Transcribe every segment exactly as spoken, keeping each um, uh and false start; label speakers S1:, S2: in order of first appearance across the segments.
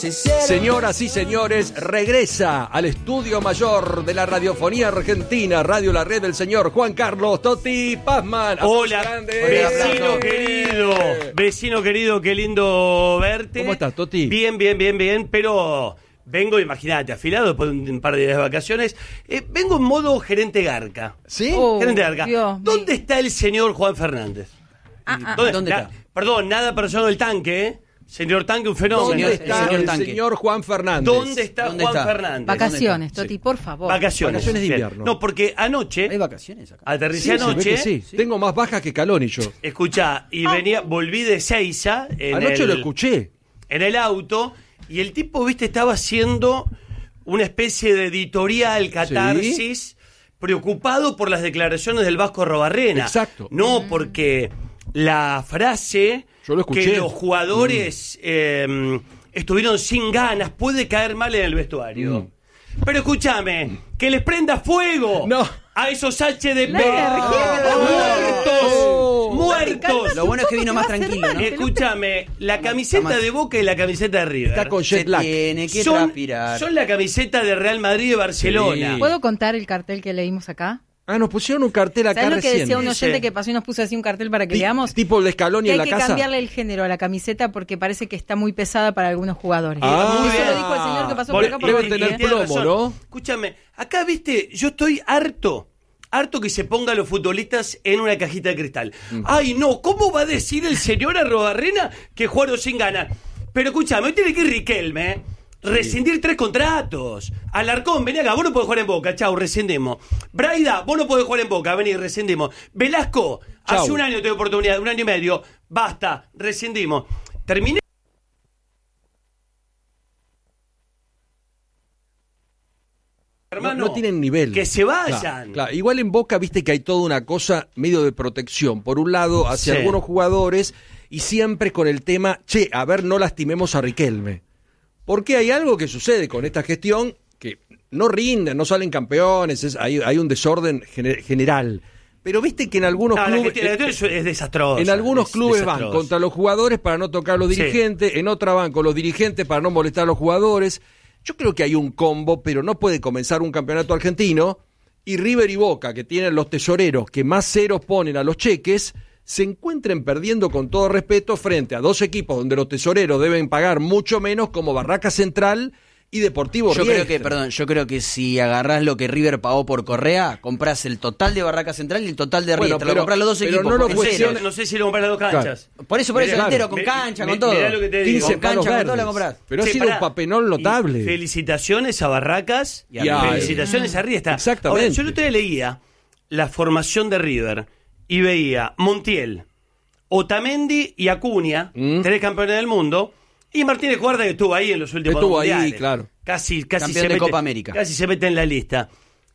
S1: Señoras y señores, regresa al estudio mayor de la radiofonía argentina, Radio La Red, del señor Juan Carlos Totti Pazman.
S2: Hola, vecino querido, vecino querido, qué lindo verte.
S1: ¿Cómo estás, Totti?
S2: Bien, bien, bien, bien, pero vengo, imagínate, afilado después de un par de días de vacaciones. Eh, vengo en modo gerente Garca.
S1: ¿Sí?
S2: Oh, gerente Garca.
S3: Dios
S2: ¿Dónde
S3: mío.
S2: está el señor Juan Fernández?
S3: Ah, ah,
S2: ¿Dónde,
S1: ¿Dónde
S2: na-
S1: está?
S2: Perdón, nada personal del tanque, ¿eh? Señor Tanque, un fenómeno.
S1: ¿Dónde
S4: Señor-
S1: está
S4: señor
S1: el
S4: Tanque.
S1: señor Juan Fernández?
S2: ¿Dónde está
S4: ¿Dónde
S2: Juan
S4: está?
S2: Fernández?
S3: Vacaciones,
S1: ¿Dónde
S3: Toti,
S1: está?
S3: por favor.
S2: Vacaciones.
S1: Vacaciones de
S2: Bien.
S1: invierno.
S2: No, porque anoche
S4: ¿Hay vacaciones acá?
S2: aterricé
S1: Sí, se ve
S2: anoche.
S1: que sí. Tengo más bajas que Caloni yo.
S2: Escuchá, y venía, volví de Seiza en
S1: Anoche
S2: el,
S1: lo escuché.
S2: en el auto, y el tipo, viste, estaba haciendo una especie de editorial catarsis, preocupado por las declaraciones del Vasco Arrobarrena.
S1: Exacto.
S2: No porque la frase
S1: Yo lo escuché.
S2: que los jugadores eh, estuvieron sin ganas puede caer mal en el vestuario. Pero escúchame, que les prenda fuego
S1: No.
S2: a esos H D P.
S3: La energía que
S2: muertos,
S1: Oh.
S2: muertos.
S4: Lo bueno es que vino más
S3: ¿Qué va a hacer
S4: tranquilo,
S3: mal?
S4: ¿no?
S2: Escúchame, la camiseta
S4: más-
S2: de Boca y la camiseta de River
S1: Está con
S4: Se
S1: jet lag.
S4: tiene que
S2: son,
S4: transpirar.
S2: son la camiseta de Real Madrid y de Barcelona.
S1: Sí.
S3: ¿Puedo contar el cartel que leímos acá?
S1: Ah, nos pusieron un cartel acá
S3: ¿Sabes lo que
S1: recién.
S3: decía un
S2: Dice-
S3: oyente que pasó y nos puso así un cartel para que
S1: Ti-
S3: leamos?
S1: Tipo el de Scaloni
S3: Que
S1: en
S3: hay
S1: la
S3: que
S1: casa.
S3: cambiarle el género a la camiseta porque parece que está muy pesada para algunos jugadores.
S1: Ah.
S3: Y eso lo dijo el señor que pasó por
S2: Bueno,
S3: acá por
S1: deben
S2: y-
S3: Bondi,
S1: tener
S3: ¿eh?
S2: tiene
S1: plomo,
S2: razón.
S1: ¿no?
S2: Escúchame, acá, viste, yo estoy harto. Harto que se ponga a los futbolistas en una cajita de cristal. Ay, no, ¿cómo va a decir el señor Arrobarrena que jugaron sin ganas? Pero escúchame, hoy tiene que ir Riquelme, ¿eh? Rescindir tres contratos. Alarcón, vení acá, vos no podés jugar en Boca, chau, rescindimos. Braida, vos no podés jugar en Boca, vení, rescindimos. Velasco,
S1: Chau.
S2: hace un año tengo oportunidad, un año y medio, basta, rescindimos. Terminé. Hermano,
S1: no, no tienen nivel.
S2: Que se vayan.
S1: Claro, claro. Igual en Boca, viste que hay toda una cosa medio de protección. Por un lado, hacia
S2: Sí.
S1: algunos jugadores y siempre con el tema, che, a ver, no lastimemos a Riquelme. Porque hay algo que sucede con esta gestión que no rinden, no salen campeones, es, hay, hay un desorden gener- general. Pero viste que en algunos
S2: No, la
S1: clubes...
S2: gestión- la gestión es, es desastrosa.
S1: En algunos
S2: es
S1: clubes van
S2: desastrosa.
S1: contra los jugadores para no tocar a los
S2: Sí.
S1: dirigentes, en otra van con los dirigentes para no molestar a los jugadores. Yo creo que hay un combo, pero no puede comenzar un campeonato argentino y River y Boca, que tienen los tesoreros que más ceros ponen a los cheques, se encuentren perdiendo con todo respeto frente a dos equipos donde los tesoreros deben pagar mucho menos, como Barraca Central y Deportivo
S4: Yo creo
S1: Riestra.
S4: que, perdón, yo creo que si agarrás lo que River pagó por Correa, comprás el total de Barraca Central y el total de
S1: Bueno,
S4: River. Te lo
S1: pero-
S4: comprás los dos
S1: pero
S4: equipos.
S1: no lo
S4: porque
S2: No sé,
S4: cero.
S1: cuestiona-
S2: no sé si lo compras las dos canchas.
S4: Por eso, por eso,
S2: Mirá,
S4: entero,
S2: claro,
S4: con
S2: me-
S4: cancha,
S2: me-
S4: con todo.
S2: mirá lo que te digo.
S1: quince
S4: Con
S1: palos
S4: cancha, con todo
S1: verdes.
S4: la comprás.
S1: Pero ha
S2: Sí,
S1: sido
S2: pará.
S1: un papelón notable.
S2: Y felicitaciones a Barracas
S4: Y
S2: y,
S4: a River.
S2: felicitaciones a Riestra.
S1: Exactamente.
S2: Ahora, yo el otro día leía la formación de River y veía Montiel, Otamendi y Acuña,
S1: Mm.
S2: tres campeones del mundo, y Martínez Guarda, que estuvo ahí en los últimos
S1: Estuvo ahí,
S2: mundiales.
S1: claro.
S2: Casi, casi
S4: Campeón
S2: se
S4: de
S2: mete,
S4: Copa América.
S2: Casi se mete en la lista.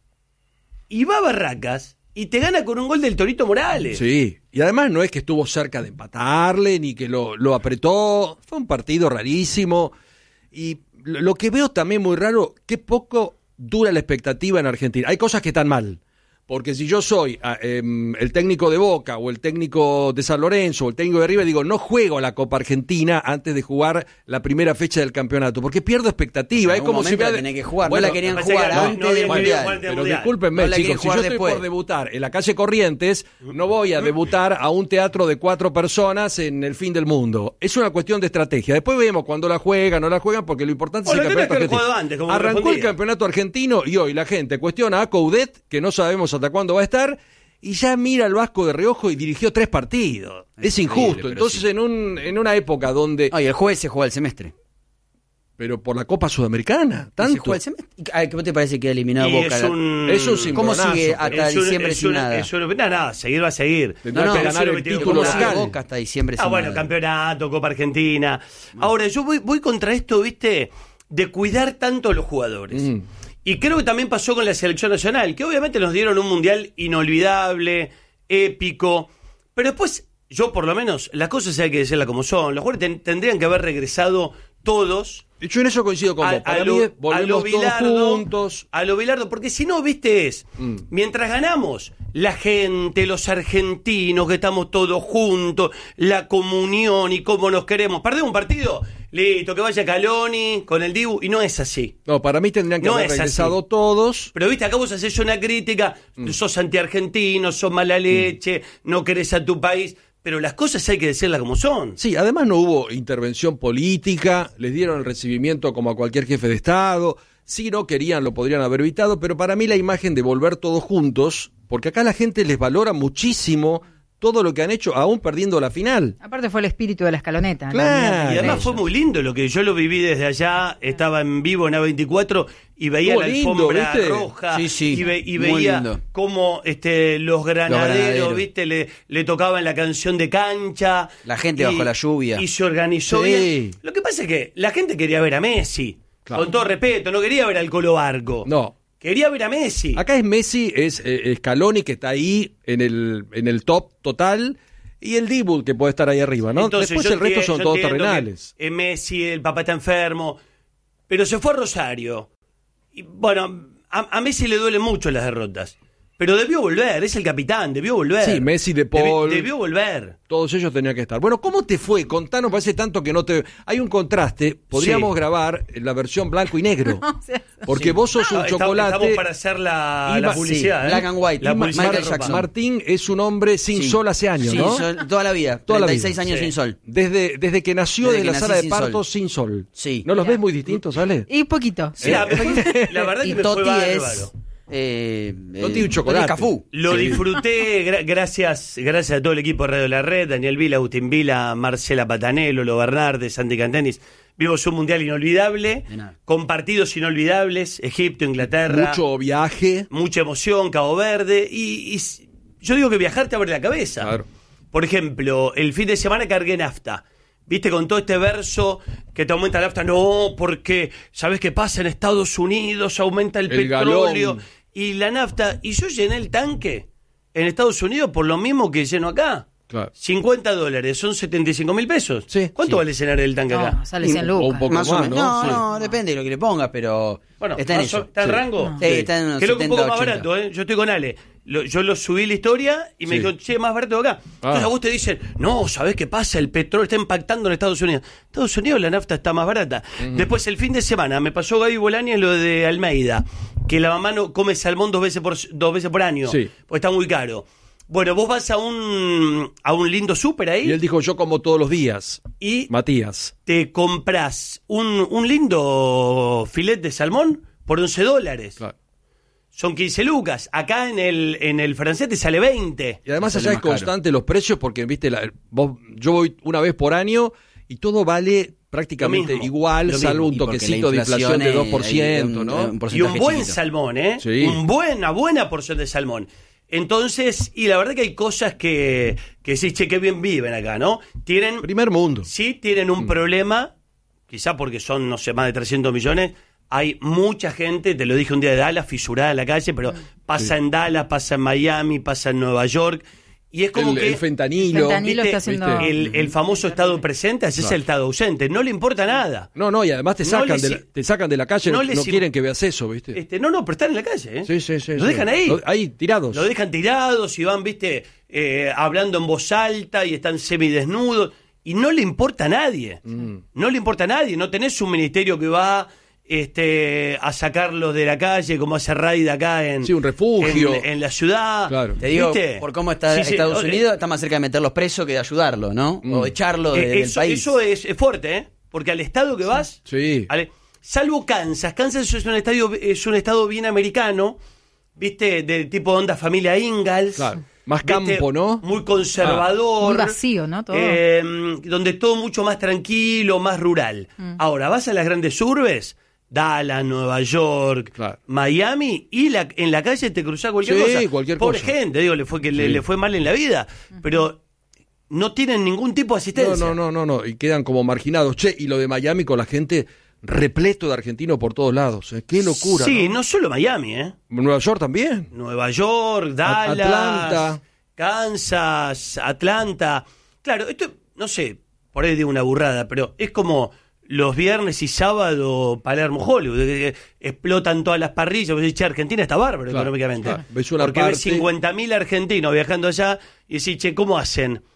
S2: Y va a Barracas y te gana con un gol del Torito Morales.
S1: Sí, y además no es que estuvo cerca de empatarle, ni que lo, lo apretó, fue un partido rarísimo, y lo, lo que veo también muy raro, qué poco dura la expectativa en Argentina. Hay cosas que están mal, porque si yo soy ah, em, el técnico de Boca, o el técnico de San Lorenzo, o el técnico de River, digo, no juego a la Copa Argentina antes de jugar la primera fecha del campeonato, porque pierdo expectativa, es
S4: En
S1: como
S4: algún
S1: si
S4: momento
S1: me...
S4: la tenés que jugar,
S1: Bueno,
S4: no la querían
S2: me parece
S4: jugar
S2: que no-
S4: antes
S2: no
S4: del
S2: había
S4: Mundial.
S2: querido jugar
S1: Pero
S2: Mundial.
S1: discúlpenme,
S4: No la quieren
S1: chicos, si yo
S4: jugar
S1: estoy
S4: después.
S1: por debutar en la calle Corrientes, no voy a debutar a un teatro de cuatro personas en el fin del mundo. Es una cuestión de estrategia. Después vemos cuando la juegan, no la juegan, porque lo importante
S2: O
S1: es el
S2: lo tenés
S1: campeonato
S2: que haber
S1: argentino.
S2: jugado antes, como
S1: Arrancó el
S2: correspondía.
S1: campeonato argentino y hoy la gente cuestiona a Coudet, que no sabemos hasta cuándo va a estar, y ya mira al Vasco de reojo y dirigió tres partidos. Es,
S4: Es
S1: injusto.
S4: increíble, pero
S1: Entonces,
S4: sí.
S1: en un en una época donde...
S4: No, y el jueves se juega el semestre.
S1: Pero por la Copa Sudamericana,
S4: Se
S1: tanto.
S4: juega el semestre. ¿Qué te parece que ha eliminado
S2: Y
S4: Boca?
S2: es un...
S1: Es un
S4: ¿Cómo
S1: cimbronazo.
S4: sigue hasta
S2: es un-
S4: diciembre
S2: es
S4: sin
S2: un-
S4: nada?
S2: es un- nada, nada, seguir va a seguir.
S1: Tendrá
S4: No,
S1: que
S4: no,
S1: ganar
S2: eso
S1: el
S2: me tiene
S1: título
S4: ¿Cómo
S2: que
S4: sigue
S1: local.
S4: Boca hasta diciembre
S2: Ah,
S4: sin
S2: bueno,
S4: nada?
S2: campeonato, Copa Argentina. Ahora, yo voy, voy contra esto, ¿viste? De cuidar tanto a los jugadores.
S1: Mm.
S2: Y creo que también pasó con la selección nacional, que obviamente nos dieron un mundial inolvidable, épico. Pero después, yo por lo menos, las cosas hay que decirlas como son. Los jugadores ten- tendrían que haber regresado todos.
S1: Yo en eso coincido con
S2: A,
S1: vos. Para
S2: a lo,
S1: mí,
S2: a lo
S1: volvemos todos
S2: Bilardo,
S1: juntos.
S2: a lo Bilardo, porque si no, viste, es,
S1: Mm.
S2: mientras ganamos, la gente, los argentinos, que estamos todos juntos, la comunión y cómo nos queremos. Perdemos un partido, listo, que vaya Caloni con el Dibu, y no es así.
S1: No, para mí tendrían que
S2: No
S1: haber
S2: es
S1: regresado
S2: así.
S1: todos.
S2: Pero viste, acá vos haces una crítica,
S1: Mm.
S2: sos antiargentino, sos mala leche, no querés a tu país, pero las cosas hay que decirlas como son.
S1: Sí, además no hubo intervención política, les dieron el recibimiento como a cualquier jefe de Estado. Si no querían, lo podrían haber evitado, pero para mí la imagen de volver todos juntos, porque acá la gente les valora muchísimo todo lo que han hecho, aún perdiendo la final.
S3: Aparte fue el espíritu de la escaloneta.
S1: Claro.
S2: Y
S3: ¿no?
S2: además fue muy lindo lo que yo lo viví desde allá, estaba en vivo en A veinticuatro y veía
S1: Estuvo
S2: la
S1: lindo,
S2: alfombra
S1: ¿viste?
S2: roja
S4: Sí, sí,
S2: y, ve- y
S4: muy
S2: veía
S4: lindo.
S2: cómo este, los, granaderos,
S4: Los granaderos.
S2: ¿viste? Le, le tocaban la canción de cancha.
S4: La gente bajo la lluvia.
S2: Y se organizó
S1: Sí.
S2: bien. Lo que pasa es que la gente quería ver a Messi,
S1: Claro.
S2: con todo respeto, no quería ver al Colo Barco.
S1: No.
S2: Quería ver a Messi.
S1: Acá es Messi, es eh, Scaloni que está ahí en el, en el top total, y el Dibu que puede estar ahí arriba, ¿no?
S2: Entonces,
S1: Después
S2: yo
S1: el resto
S2: enti-
S1: son
S2: yo
S1: todos
S2: entiendo
S1: terrenales.
S2: que, eh, Messi, el papá está enfermo, pero se fue a Rosario. Y, bueno, a, a Messi le duelen mucho las derrotas, pero debió volver, es el capitán, debió volver.
S1: Sí, Messi, De
S2: Debi-
S1: Paul.
S2: debió volver.
S1: Todos ellos tenían que estar. Bueno, ¿cómo te fue? Contanos, parece tanto que no te... Hay un contraste, podríamos
S2: Sí.
S1: grabar la versión blanco y negro,
S3: O sea,
S1: porque vos sos un
S2: Ah, estamos-
S1: chocolate...
S2: Estamos para hacer la,
S1: Y
S2: la
S1: Ma-
S2: publicidad.
S4: sí,
S2: ¿eh?
S4: Black and White,
S2: La
S4: y Ma-
S2: publicidad
S4: Michael
S2: de ropa.
S4: Jackson.
S1: Martín es un hombre sin
S4: Sí.
S1: sol hace años,
S4: Sí,
S1: ¿no?
S4: sol- toda la vida.
S1: Toda la
S4: treinta y seis
S1: vida.
S4: años
S2: Sí.
S4: sin sol.
S1: Desde, desde que nació
S4: Desde
S1: de la
S4: que
S1: sala
S4: nací
S1: de
S4: sin
S1: parto
S4: sol.
S1: sin sol.
S4: Sí.
S1: ¿No los
S3: Mira.
S1: ves muy distintos, Ale?
S3: y poquito.
S2: Sí, la, la verdad
S4: Y
S2: que me fue
S4: Totti
S2: bárbaro.
S4: es... Eh,
S1: Totti
S4: eh,
S1: un chocolate.
S4: Totti es Cafú.
S2: Lo
S1: Sí.
S2: disfruté gra- gracias gracias a todo el equipo de Radio La Red, Daniel Vila, Agustín Vila, Marcela Patanello, Lo Bernardes, Santi Cantenis. Vimos un mundial inolvidable,
S4: De nada.
S2: con partidos inolvidables, Egipto, Inglaterra,
S1: Mucho viaje.
S2: mucha emoción, Cabo Verde, y, y s- yo digo que viajar te abre la cabeza.
S1: Claro.
S2: Por ejemplo, el fin de semana cargué nafta. ¿Viste? Con todo este verso que te aumenta la nafta. No, porque, ¿sabes qué pasa? En Estados Unidos aumenta el,
S1: El
S2: petróleo
S1: galón.
S2: y la nafta. Y yo llené el tanque en Estados Unidos por lo mismo que lleno acá.
S1: Claro.
S2: cincuenta dólares, son setenta y cinco mil pesos.
S1: Sí,
S2: ¿Cuánto
S1: sí.
S2: vale llenar el tanque acá?
S3: No, sale cien
S1: O un
S3: lucas.
S1: poco
S4: Más o
S1: más,
S4: menos.
S1: ¿no?
S4: No,
S1: Sí.
S4: no, depende de lo que le pongas, pero
S2: Bueno,
S4: está en
S2: más o-
S4: eso.
S2: ¿está en
S1: Sí.
S2: rango?
S4: Sí, está en unos
S2: Creo que un poco
S4: setenta,
S2: más
S4: ochenta.
S2: barato, ¿eh? Yo estoy con Ale. Lo- yo lo subí la historia y me
S1: Sí.
S2: dijo, che, más barato acá. Entonces
S1: Ah.
S2: a vos te dicen, no, ¿sabés qué pasa? El petróleo está impactando en Estados Unidos. Estados Unidos la nafta está más barata. Después el fin de semana me pasó Gaby Bolani en lo de Almeida, que la mamá no come salmón dos veces por, dos veces por año,
S1: Sí.
S2: porque está muy caro. Bueno, vos vas a un, a un lindo súper ahí
S1: Y él dijo, yo como todos los días.
S2: y
S1: Matías.
S2: te compras un, un lindo filete de salmón por once dólares.
S1: Claro.
S2: Son quince lucas. Acá en el, en el francés te sale veinte.
S1: Y además
S4: Sale
S1: allá es
S4: más caro.
S1: constante los precios porque, viste, la- vos- yo voy una vez por año y todo vale prácticamente
S2: Lo mismo,
S1: igual,
S2: lo
S1: salvo
S2: mismo.
S1: un
S4: Y porque
S1: toquecito
S4: la
S1: de inflación de
S4: inflación
S1: dos por ciento,
S4: es- hay un-
S1: ¿no?
S4: un
S2: Y un
S4: porcentaje
S2: buen
S4: chiquito.
S2: salmón, ¿eh?
S1: Sí.
S2: Un buen, una buena porción de salmón. Entonces, y la verdad que hay cosas que, que sí, che, que bien viven acá, ¿no? Tienen,
S1: Primer mundo.
S2: sí tienen un problema, quizá porque son, no sé, más de trescientos millones. Hay mucha gente, te lo dije un día de Dallas, fisurada en la calle, pero pasa en Dallas, pasa en Miami, pasa en Nueva York. Y es como
S1: El,
S2: que
S1: el fentanilo.
S3: El fentanilo
S2: ¿viste?
S3: está haciendo...
S1: ¿Viste?
S2: el, el famoso estado presente, ese es
S1: Claro.
S2: el estado ausente. No le importa nada.
S1: No, no, y además te
S2: No
S1: sacan,
S2: les
S1: de, la,
S2: im-
S1: te sacan de la calle,
S2: no
S1: no,
S2: les
S1: no
S2: im-
S1: quieren que veas eso, ¿viste?
S2: Este, no, no, pero están en la calle, ¿eh?
S1: Sí, sí, sí.
S2: Lo
S1: sí.
S2: dejan ahí.
S1: Lo- ahí, tirados.
S2: Lo dejan tirados y van, viste, eh, hablando en voz alta y están semidesnudos. Y no le importa a nadie.
S1: Mm.
S2: No le importa a nadie. No tenés un ministerio que va este, a sacarlos de la calle, como hace Raid acá en,
S1: Sí, un refugio.
S2: en, en la ciudad.
S1: Claro.
S4: Te digo,
S2: ¿Viste?
S4: por cómo está
S2: Sí, sí,
S4: Estados
S2: eh,
S4: Unidos, está más cerca de meterlos presos que de ayudarlo, ¿no?
S1: Mm.
S4: O echarlo de-
S2: eh,
S4: del
S2: eso,
S4: país.
S2: eso es, es fuerte, ¿eh? Porque al estado que vas,
S1: Sí.
S2: Ale- salvo Kansas, Kansas es un estadio, es un estado bien americano, viste, del tipo de onda familia Ingalls.
S1: Claro. Más
S2: ¿viste?
S1: campo, ¿no?
S2: Muy conservador.
S3: Muy vacío, ¿no? Todo.
S2: eh, donde todo mucho más tranquilo, más rural. Ahora, vas a las grandes urbes, Dallas, Nueva York,
S1: Claro.
S2: Miami, y la, en la calle te cruzás cualquier
S1: Sí,
S2: cosa.
S1: cualquier
S2: Pobre
S1: cosa.
S2: gente, digo, le fue que le,
S1: Sí.
S2: le fue mal en la vida, pero no tienen ningún tipo de asistencia.
S1: No, no, no, no, no. Y quedan como marginados. Che, y lo de Miami con la gente repleto de argentinos por todos lados. ¿eh? Qué locura.
S2: Sí,
S1: ¿no?
S2: no solo Miami, ¿eh?
S1: Nueva York también.
S2: Nueva York, Dallas,
S1: Atlanta.
S2: Kansas, Atlanta. Claro, esto, no sé, por ahí digo una burrada, pero es como los viernes y sábado Palermo Hollywood, que explotan todas las parrillas. Vos decís, che, Argentina está bárbaro
S1: Claro,
S2: económicamente.
S1: claro. Ves una
S2: Porque ves
S1: parte-
S2: cincuenta mil argentinos viajando allá y decís, che, ¿cómo hacen?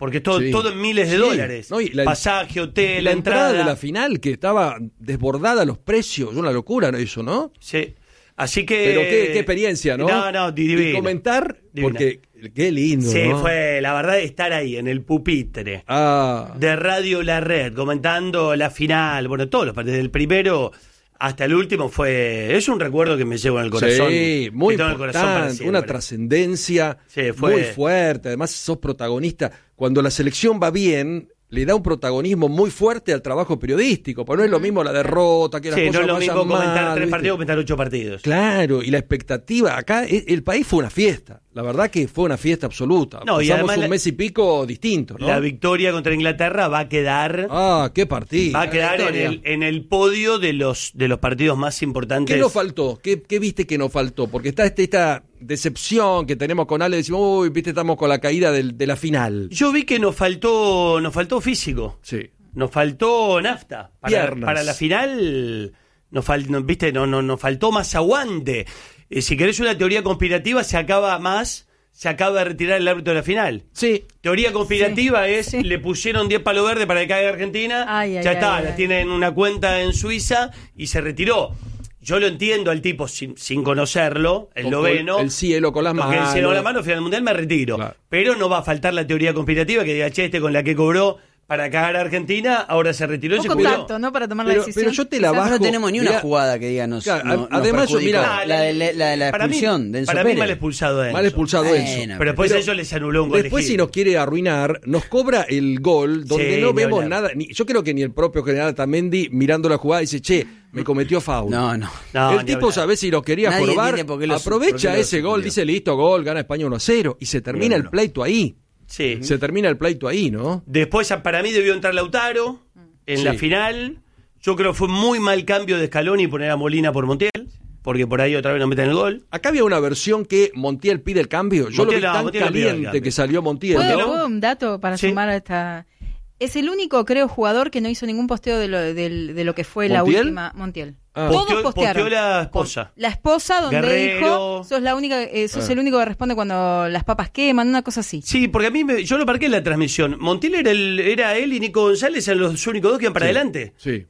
S2: Porque todo,
S1: Sí.
S2: todo en miles de
S1: Sí.
S2: dólares.
S1: No, y la-
S2: Pasaje, hotel,
S1: la entrada
S2: entrada.
S1: de la final, que estaba desbordada los precios, una locura eso, ¿no?
S2: Sí. Así que...
S1: Pero qué, qué experiencia, ¿no?
S2: No, no, di- divino.
S1: Y comentar,
S2: Divina.
S1: porque qué lindo,
S2: Sí,
S1: ¿no?
S2: fue, la verdad, estar ahí, en el pupitre.
S1: Ah,
S2: De Radio La Red, comentando la final, bueno, todos los partidos, del primero hasta el último fue, es un recuerdo que me llevo en el corazón.
S1: sí, muy
S2: que tengo en el corazón para
S1: importante,
S2: siempre.
S1: una trascendencia
S2: Sí, fue-
S1: muy fuerte, además sos protagonista. Cuando la selección va bien, le da un protagonismo muy fuerte al trabajo periodístico, porque no es lo mismo la derrota, que las
S2: Sí, no
S1: cosas
S2: es lo
S1: vayan
S2: mismo comentar
S1: mal,
S2: tres
S1: ¿viste?
S2: partidos que comentar ocho partidos.
S1: Claro, y la expectativa, acá e- el país fue una fiesta, la verdad que fue una fiesta absoluta.
S2: No, y
S1: Pasamos
S2: además
S1: un
S2: la-
S1: mes y pico distinto, ¿no?
S2: La victoria contra Inglaterra va a quedar,
S1: Ah, qué partido.
S2: va a quedar en
S4: victoria.
S2: el, en el podio de los, de los partidos más importantes.
S1: ¿Qué nos faltó? ¿Qué, qué viste que nos faltó? Porque está este- esta decepción que tenemos con Ale, decimos, uy, viste, estamos con la caída del- de la final.
S2: Yo vi que nos faltó, nos faltó físico.
S1: Sí.
S2: Nos faltó nafta. Para,
S1: Piernas.
S2: para la final, nos, fal- no, ¿viste? No, no, nos faltó más aguante. Eh, si querés una teoría conspirativa, se acaba más, se acaba de retirar el árbitro de la final.
S1: Sí,
S2: Teoría conspirativa
S3: Sí,
S2: es,
S3: sí.
S2: le pusieron diez palos verdes para que caiga Argentina,
S3: Ay, ay,
S2: ya
S3: ay,
S2: está,
S3: ay,
S2: la
S3: ay.
S2: tiene en una cuenta en Suiza y se retiró. Yo lo entiendo al tipo sin, sin conocerlo, el
S1: Tocó
S2: noveno.
S1: el cielo con las
S2: Toqué el
S1: manos.
S2: cielo con las manos, al final del mundial me retiro.
S1: Claro.
S2: Pero no va a faltar la teoría conspirativa que diga, che, este con la que cobró para cagar a Argentina, ahora se retiró y se
S3: Poco
S2: cuidó.
S3: tacto, ¿no? Para tomar la
S1: Pero-
S3: decisión.
S1: pero yo te la
S3: Quizás-
S1: bajo.
S4: No tenemos ni una
S1: Mirá,
S4: jugada que diga nos,
S1: claro,
S4: no- nos
S1: además yo,
S4: perjudicó.
S1: mirá,
S4: la, de la, la de la
S2: para mí-
S4: expulsión de Enzo
S2: Para mí
S4: Pérez.
S2: mal expulsado de Enzo.
S1: mal expulsado
S4: Bueno,
S1: Enzo.
S2: Pero después
S1: Pero
S2: a ellos les anuló un gol.
S1: Después, si
S2: elegido.
S1: nos quiere arruinar, nos cobra el gol donde
S2: Sí,
S1: no
S2: ni
S1: vemos
S2: hablar.
S1: nada. Ni, yo creo que ni el propio general Tamendi, mirando la jugada, dice, che, me cometió foul.
S4: No, no.
S2: No,
S1: el
S2: ni
S1: tipo,
S2: hablar.
S1: sabés si lo quería
S4: Nadie
S1: probar,
S4: entiende por qué lo-
S1: aprovecha
S4: por qué lo
S1: ese gol,
S4: suspendió.
S1: dice, listo, gol, gana España uno a cero, y se termina el pleito ahí.
S2: Sí.
S1: Se termina el pleito ahí, ¿no?
S2: Después, para mí, debió entrar Lautaro en
S1: Sí.
S2: la final. Yo creo que fue muy mal cambio de Scaloni poner a Molina por Montiel, porque por ahí otra vez no meten el gol.
S1: Acá había una versión que Montiel pide el cambio. Yo
S2: Montiel,
S1: lo vi
S2: no,
S1: tan
S2: Montiel lo pidió el
S1: caliente
S2: cambio.
S1: que salió Montiel.
S3: ¿Puedo,
S1: ¿no?
S3: puedo un dato para
S2: Sí.
S3: sumar a esta? Es el único, creo, jugador que no hizo ningún posteo de lo, del- de lo que fue la
S1: ¿Montiel?
S3: última. Montiel.
S1: Ah.
S3: Todos
S2: Posteó-
S3: postearon.
S2: posteó la esposa.
S3: La esposa donde
S2: Guerrero.
S3: dijo, sos la única, eh, sos
S1: Ah.
S3: el único que responde cuando las papas queman, una cosa así.
S2: Sí, porque a mí me- yo lo marqué en la transmisión. Montiel era, el, era él y Nico González, eran los únicos dos que iban para
S1: Sí,
S2: adelante
S1: sí.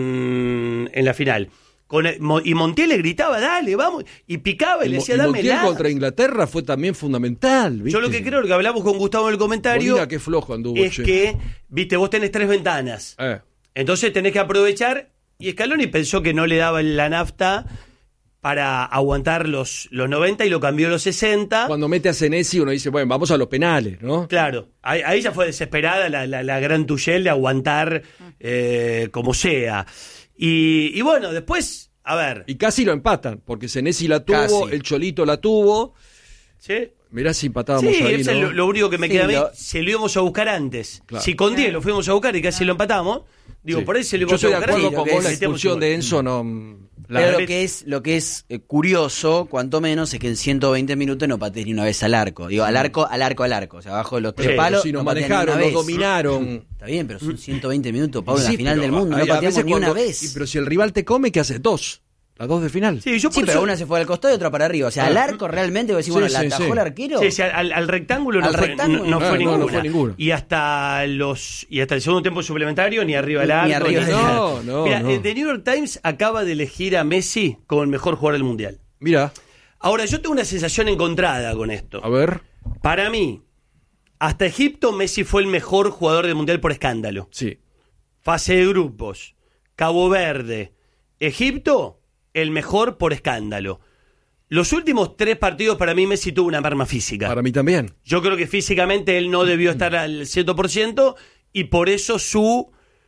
S2: En, en la final. Con el- Mo- y Montiel le gritaba, dale, vamos, y picaba y,
S1: Y
S2: le
S1: Mo-
S2: decía,
S1: y
S2: dame
S1: Montiel
S2: la.
S1: contra Inglaterra fue también fundamental. ¿viste?
S2: Yo lo que creo, lo que hablamos con Gustavo en el comentario,
S1: Molina, qué flojo anduvo,
S2: es
S1: che.
S2: que, viste, vos tenés tres ventanas.
S1: Eh.
S2: Entonces tenés que aprovechar. Y Scaloni pensó que no le daba la nafta para aguantar los, los noventa y lo cambió a los sesenta.
S1: Cuando mete a Senesi uno dice, bueno, vamos a los penales, ¿no?
S2: Claro, ahí, ahí ya fue desesperada la, la, la gran Tuchel de aguantar eh, como sea. Y, y bueno, después, a ver.
S1: Y casi lo empatan, porque Senesi la tuvo,
S4: Casi.
S1: el Cholito la tuvo.
S2: ¿Sí?
S1: Mirá si empatábamos
S2: Sí,
S1: ahí,
S2: eso es
S1: ¿no?
S2: lo, lo único que me
S4: Sí,
S2: queda a mí.
S4: lo-
S2: Se lo íbamos a buscar antes.
S1: Claro.
S2: Si con diez lo fuimos a buscar y casi lo empatamos, digo,
S1: Sí.
S2: por ahí se lo
S1: Yo
S2: íbamos a
S1: estoy de
S2: buscar.
S1: acuerdo
S4: Sí,
S1: con
S4: lo que
S1: vos, la
S4: es-
S1: expulsión de Enzo no... la
S4: Pero
S1: verdad-
S4: lo que es, lo que es eh, curioso, cuanto menos, es que en ciento veinte minutos no patees ni una vez al arco. Digo, al arco, al arco, al arco. O sea, abajo de los tres
S2: Sí,
S4: palos.
S1: si nos
S4: no pateas ni
S1: manejaron,
S4: una
S1: nos
S4: vez.
S1: dominaron.
S4: Está bien, pero son ciento veinte minutos, Pablo, en
S1: Sí,
S4: la final
S1: pero
S4: del mundo.
S1: a-
S4: No
S1: a
S4: pateamos
S1: veces
S4: ni una
S1: cuando-
S4: vez.
S1: y- pero si el rival te come, ¿qué hace? Dos. Las dos de final.
S2: Sí, yo
S4: Sí,
S2: por
S4: pero
S2: eso-
S4: una se fue al costado y otra para arriba. O sea, al arco realmente, vos decís,
S1: Sí,
S4: bueno, ¿la
S1: sí,
S4: atajó
S1: sí.
S4: el arquero?
S2: Sí, sí, al, al rectángulo no
S4: Al
S2: fue,
S4: rectángulo.
S2: no, no
S1: Ah,
S2: fue
S1: no, no
S2: ninguna.
S1: fue ninguna.
S2: Y hasta los y hasta el segundo tiempo suplementario ni arriba del
S4: Ni
S2: arco.
S4: arriba
S2: ni
S4: del
S2: nada.
S1: arco. No, no,
S2: Mira,
S1: no.
S2: el The New York Times acaba de elegir a Messi como el mejor jugador del mundial.
S1: Mira,
S2: Ahora, yo tengo una sensación encontrada con esto.
S1: a ver.
S2: Para mí, hasta Egipto, Messi fue el mejor jugador del mundial por escándalo.
S1: Sí.
S2: Fase de grupos, Cabo Verde, Egipto, el mejor por escándalo. Los últimos tres partidos para mí Messi tuvo una merma física.
S1: Para mí también.
S2: Yo creo que físicamente él no debió estar al cien por ciento y por eso su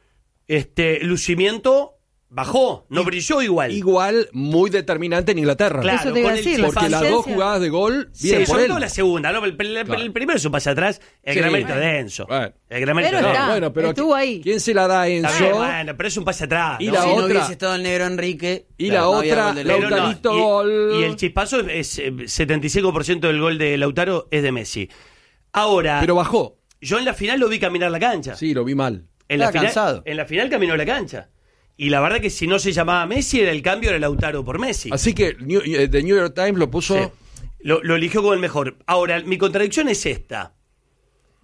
S2: este lucimiento bajó, no brilló igual.
S1: Igual, muy determinante en Inglaterra.
S2: Claro,
S3: Eso te iba
S2: con
S3: a
S2: el
S3: decir, la
S1: Porque las
S3: paciencia.
S1: dos jugadas de gol
S2: Sí,
S1: vienen por
S2: sobre
S1: él.
S2: todo la segunda, ¿no? El, el- el-
S1: Claro.
S2: el primero es un pase atrás, el
S1: Sí.
S2: gran mérito
S1: Bueno.
S2: de Enzo.
S1: Bueno.
S2: El gran mérito
S3: Pero
S2: de
S3: está.
S2: Enzo.
S1: Bueno, pero
S3: estuvo ahí.
S1: ¿quién se la da a
S2: Está
S1: Enzo?
S2: bien, bueno, pero es un pase atrás.
S1: Y
S2: ¿no?
S1: la
S4: si no
S1: otra-
S4: hubiese estado el negro Enrique.
S1: Y
S4: claro,
S1: la
S4: no había
S1: otra,
S4: gol de
S1: la
S4: Lautaro.
S2: Pero no,
S1: Lautarito
S2: y-
S1: gol.
S2: Y, el chispazo es eh, setenta y cinco por ciento del gol de Lautaro es de Messi. Ahora,
S1: Pero bajó.
S2: yo en la final lo vi caminar la cancha.
S1: Sí, lo vi mal.
S2: En la,
S4: Estaba
S2: final,
S4: cansado.
S2: en la final caminó la cancha. Y la verdad que si no se llamaba Messi, era el cambio era Lautaro por Messi.
S1: Así que New- eh, The New York Times lo puso...
S2: Sí. Lo, lo eligió como el mejor. Ahora, mi contradicción es esta.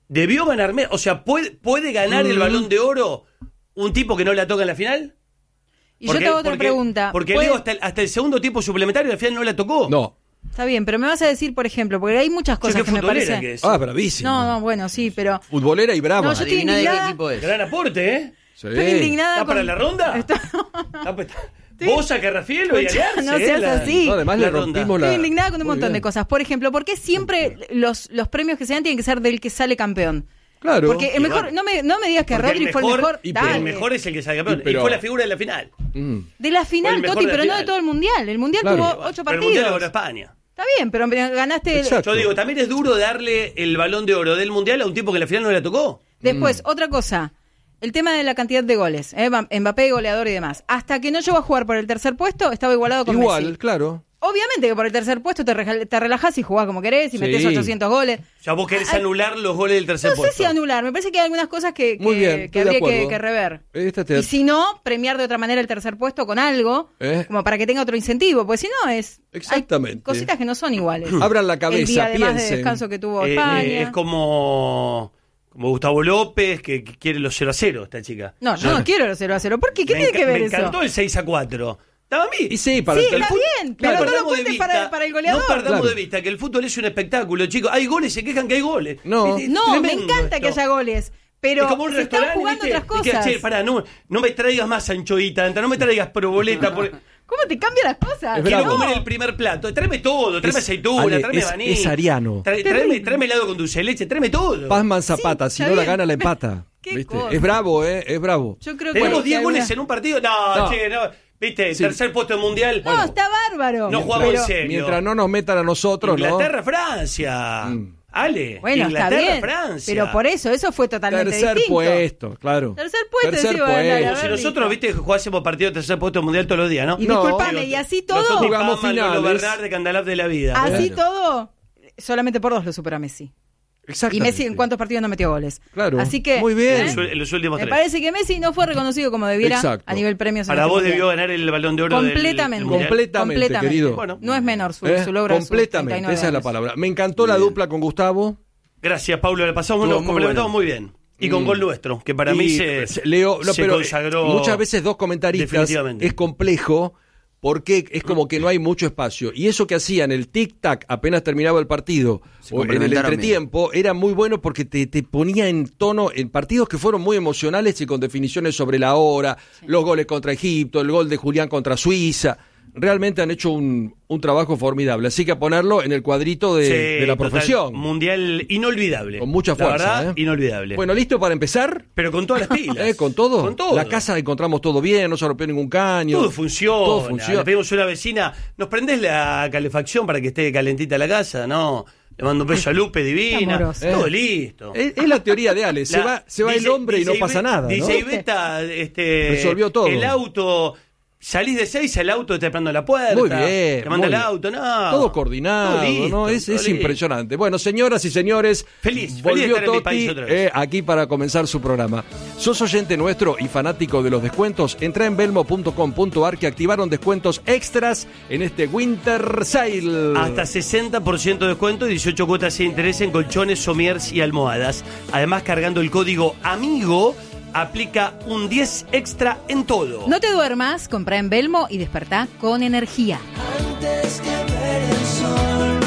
S2: debió ganar Messi. O sea, ¿puede, puede ganar
S1: Mm.
S2: el Balón de Oro un tipo que no la toca en la final?
S3: Y yo te hago otra
S2: porque-
S3: pregunta.
S2: Porque
S3: ¿Puede-
S2: Leo hasta el, hasta el segundo tiempo suplementario al final no la tocó.
S1: No.
S3: Está bien, pero me vas a decir, por ejemplo, porque hay muchas
S2: Che,
S3: cosas
S2: qué
S3: que me
S2: futbolera
S3: parecen...
S2: que es.
S1: Ah, bravísimo.
S3: No, no, bueno, sí, pero...
S1: Futbolera y brava.
S3: No, yo estoy
S4: Adivina de qué
S3: indignada.
S4: equipo es.
S2: Gran aporte, ¿eh?
S1: Sí.
S3: Estoy indignada
S2: ¿Está
S3: con...
S2: para la ronda?
S3: Estoy,
S2: Ah, pues, Vos a Carrafielo y
S3: Escucha,
S2: Aliarse,
S3: no seas
S2: eh, la-
S3: así.
S1: No, además
S2: la
S1: le
S2: ronda.
S1: rompimos la...
S3: estoy indignada con un
S1: Muy
S3: montón de
S1: bien.
S3: cosas. Por ejemplo, ¿por qué siempre los, los premios que se dan tienen que ser del que sale campeón?
S1: Claro.
S3: Porque el
S2: Y
S3: mejor,
S2: bueno.
S3: no me, no me digas que
S2: Porque
S3: Rodri
S2: el
S3: fue el mejor.
S1: y
S3: Dale.
S2: El mejor es el que sale campeón.
S1: Y pero-
S2: Y fue la figura de la final.
S1: Mm.
S3: De la
S2: Fue
S3: final,
S2: el mejor
S3: Toti,
S2: de la
S3: pero no de
S2: final.
S3: todo el mundial. El mundial
S1: Claro.
S3: tuvo
S2: Bueno,
S3: ocho
S2: pero el mundial lo
S3: partidos.
S2: ganó España.
S3: Está bien, pero ganaste. el-
S1: Exacto.
S2: Yo digo, también es duro darle el Balón de Oro del mundial a un tipo que en la final no la tocó.
S3: Después,
S1: Mm.
S3: otra cosa. El tema de la cantidad de goles. ¿eh? Mbappé, goleador y demás. Hasta que no llegó a jugar por el tercer puesto, estaba igualado con
S1: Igual,
S3: Messi.
S1: claro.
S3: Obviamente que por el tercer puesto te, reja- te relajás y jugás como querés y
S1: Sí.
S3: metés ochocientos goles.
S2: O sea, vos querés
S3: Ay,
S2: anular los goles del tercer
S3: No sé
S2: puesto.
S3: si anular, me parece que hay algunas cosas que, que,
S1: Muy bien,
S3: que
S1: estoy de
S3: habría que,
S1: acuerdo.
S3: que rever.
S1: Esta te-
S3: Y si no, premiar de otra manera el tercer puesto con algo,
S1: ¿Eh?
S3: como para que tenga otro incentivo, pues si no es...
S1: Exactamente.
S3: Hay cositas que no son iguales.
S1: Abran la cabeza,
S3: El día además de
S1: piensen.
S3: descanso que tuvo
S2: Eh,
S3: España.
S2: eh, es como, como Gustavo López, que, que quiere los cero a cero, esta chica.
S3: No, yo no quiero los cero a cero. ¿Por qué? ¿Qué
S2: Me
S3: tiene
S2: enca-
S3: que ver
S2: Me
S3: eso?
S2: encantó el seis a cuatro. Estaba a mí.
S1: Y sí, para
S3: Sí,
S1: el
S3: está
S1: fut-
S3: bien,
S2: No
S3: pero no lo
S2: perdamos de
S3: cuentes
S2: vista-
S3: para, para el goleador.
S2: No perdamos
S1: Claro.
S2: de vista que el fútbol es un espectáculo, chicos. Hay goles, se quejan que hay goles.
S1: No.
S2: Es- es
S3: No, me
S2: tremendo
S3: encanta que
S2: esto.
S3: haya goles, pero
S2: Es como un
S3: se están
S2: restaurante,
S3: jugando
S2: ¿viste?
S3: otras
S2: Y que,
S3: cosas.
S2: che, pará, no, no me traigas más anchoita, no me traigas proboleta. Porque
S3: ¿Cómo te cambian las cosas?
S1: Es
S2: quiero
S1: bravo.
S2: comer el primer plato. Tráeme todo, tráeme
S1: Es-
S2: aceituna,
S1: Ale,
S2: tráeme
S1: es-
S2: maní.
S1: es ariano.
S2: Tra- tráeme, tráeme helado con dulce de leche, tráeme todo.
S1: Pazman Zapata,
S3: Sí,
S1: si
S3: está
S1: no la
S3: bien.
S1: gana, la empata.
S3: Qué
S1: ¿Viste?
S3: cosa.
S1: Es bravo, ¿eh? Es bravo.
S3: Yo creo que
S2: Tenemos
S3: que
S2: diez goles
S3: alguna-
S2: en un partido. No,
S1: No.
S2: che, no. Viste,
S1: Sí.
S2: tercer puesto en mundial.
S3: No, está bárbaro.
S2: No jugamos
S3: Pero-
S2: en serio.
S1: Mientras no nos metan a nosotros,
S2: Inglaterra, Francia.
S1: Mm.
S2: Ale,
S3: Bueno, está
S2: Inglaterra,
S3: bien.
S2: Francia.
S3: Pero por eso, eso fue
S1: ¿no?
S3: totalmente
S1: Tercer
S3: distinto.
S1: puesto, claro.
S3: Tercer puesto,
S1: Tercer
S3: sí, bueno,
S1: puesto.
S3: dale, a
S2: Como
S3: ver,
S2: si nosotros,
S3: listo.
S2: viste, que jugásemos partido de tercer puesto mundial todos los días, ¿no?
S3: Y
S1: No.
S3: disculpame, y así todo,
S2: Nosotros
S1: Jugamos
S2: Pama, Lolo
S1: finales.
S2: Bernard de Candalab de la vida.
S3: así
S1: Claro.
S3: todo, solamente por dos lo supera Messi. Y
S1: Exactamente.
S3: Messi en cuántos partidos no metió goles.
S1: Claro.
S3: Así que,
S1: Muy bien.
S2: En
S3: ¿eh?
S2: los, en los últimos
S3: Me
S2: tres.
S3: parece que Messi no fue reconocido como debiera
S1: Exacto.
S3: a nivel premios. en
S2: Para
S3: este
S2: vos
S3: mundial.
S2: debió ganar el Balón de Oro del-
S3: Completamente.
S2: del mundial.
S1: Completamente, querido.
S2: Bueno.
S3: No es menor su,
S1: ¿Eh?
S3: su logro. a sus
S1: Completamente,
S3: treinta y nueve
S1: esa es la
S3: años.
S1: palabra. Me encantó la dupla con Gustavo.
S2: Gracias, Pablo. Le pasamos,
S4: Estuvo
S2: nos
S4: muy
S2: complementamos
S4: bueno.
S2: muy bien. Y con
S1: Mm.
S2: gol nuestro, que para mí
S1: Y,
S2: se,
S1: se- Leo, no,
S2: se
S1: pero
S2: consagró.
S1: muchas veces dos comentaristas
S2: definitivamente.
S1: es complejo porque es como que no hay mucho espacio. Y eso que hacían, el tic-tac apenas terminaba el partido,
S4: Se
S1: o en el
S4: complementaron
S1: entretiempo, era muy bueno porque te, te ponía en tono en partidos que fueron muy emocionales y con definiciones sobre la hora, los goles contra Egipto, el gol de Julián contra Suiza. Realmente han hecho un, un trabajo formidable. Así que a ponerlo en el cuadrito de,
S2: Sí,
S1: de la
S2: total,
S1: profesión.
S2: mundial inolvidable.
S1: Con mucha
S2: La
S1: fuerza.
S2: verdad,
S1: ¿eh?
S2: inolvidable.
S1: Bueno, ¿listo para empezar?
S2: pero con todas las pilas.
S1: ¿Eh? ¿Con todo?
S2: Con todo.
S1: La casa encontramos todo bien, no se rompió ningún caño.
S2: Todo funciona.
S1: Todo funciona.
S2: Le pedimos a una vecina, ¿nos prendés la calefacción para que esté calentita la casa? No. Le mando un beso a Lupe, divina.
S3: Amoroso.
S2: Todo
S1: Eh.
S2: listo.
S1: Es, es la teoría de Ale. Se
S2: La-
S1: va, se va el
S2: D J
S1: hombre y no
S2: D J
S1: pasa nada. ¿no?
S2: D J Beta, este,
S1: Resolvió todo.
S2: El auto, salís de seis, el auto te está esperando a la puerta.
S1: Muy bien.
S2: Te manda
S1: muy
S2: el
S1: bien.
S2: auto, no.
S1: Todo coordinado,
S2: Todo listo,
S1: ¿no? Es,
S2: todo
S1: es
S2: listo.
S1: impresionante. Bueno, señoras y señores,
S2: Feliz, feliz
S1: volvió
S2: de estar en mi
S1: Totti
S2: país otra vez.
S1: eh, aquí para comenzar su programa. ¿Sos oyente nuestro y fanático de los descuentos? Entra en belmo punto com punto ar que activaron descuentos extras en este Winter Sale.
S2: Hasta sesenta por ciento de descuento y dieciocho cuotas sin interés en colchones, somiers y almohadas. Además, cargando el código AMIGO, aplica un diez extra en todo.
S3: No te duermas, comprá en Belmo y despertá con energía.
S5: Antes que ver el sol,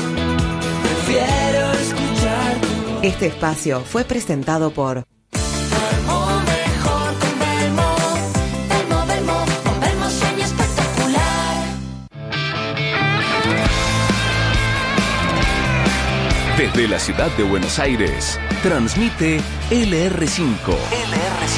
S5: prefiero escuchar tu voz.
S6: Este espacio fue presentado por
S5: Duermo mejor con Belmo. Belmo, Belmo, con Belmo sueño espectacular.
S7: Desde la ciudad de Buenos Aires, transmite L R cinco. L R cinco.